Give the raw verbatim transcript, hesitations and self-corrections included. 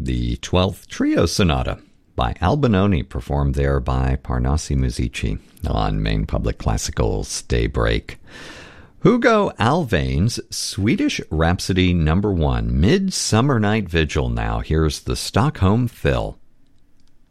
the twelfth Trio Sonata by Albinoni, performed there by Parnassi Musici on Maine Public Classical's Daybreak. Hugo Alvain's Swedish Rhapsody number one, Midsummer Night Vigil now. Here's the Stockholm Phil.